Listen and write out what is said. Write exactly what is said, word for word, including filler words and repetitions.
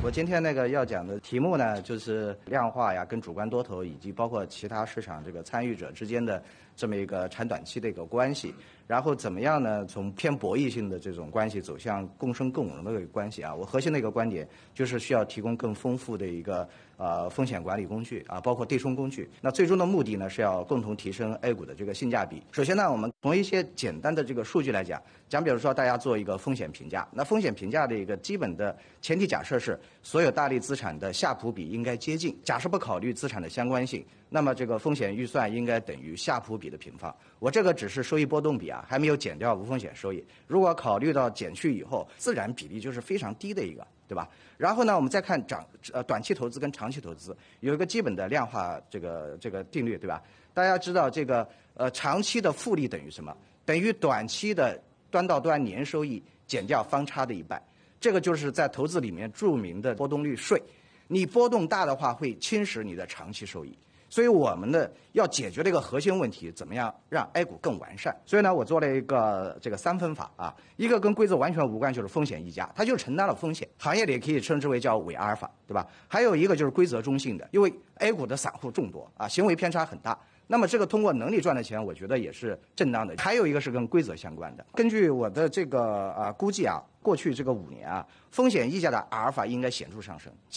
我今天那个要讲的题目呢，就是量化呀，跟主观多头以及包括其他市场这个参与者之间的这么一个长短期的一个关系，然后怎么样呢？从偏博弈性的这种关系走向共生共荣的一个关系啊。我核心的一个观点就是需要提供更丰富的一个呃风险管理工具啊，包括对冲工具。那最终的目的呢，是要共同提升 A 股的这个性价比。首先呢，我们从一些简单的这个数据来讲，讲比如说大家做一个风险评价，那风险评价的一个基本的前提假设是所有大类资产的夏普比应该接近。假设不考虑资产的相关性，那么这个风险预算应该等于夏普比的平方。我这个只是收益波动比啊，还没有减掉无风险收益。如果考虑到减去以后，自然比例就是非常低的一个，对吧？然后呢，我们再看长呃短期投资跟长期投资有一个基本的量化这个这个定律，对吧？大家知道这个呃长期的复利等于什么？等于短期的端到端年收益减掉方差的一半。这个就是在投资里面著名的波动率税。你波动大的话会侵蚀你的长期收益。所以我们呢要解决这个核心问题，怎么样让 A 股更完善？所以呢，我做了一个这个三分法啊，一个跟规则完全无关，就是风险溢价，它就是承担了风险，行业里也可以称之为叫伪阿尔法，对吧？还有一个就是规则中性的，因为 A 股的散户众多啊，行为偏差很大。那么这个通过能力赚的钱，我觉得也是正当的。还有一个是跟规则相关的。根据我的这个啊估计啊，过去这个五年啊，风险溢价的阿尔法应该显著上升。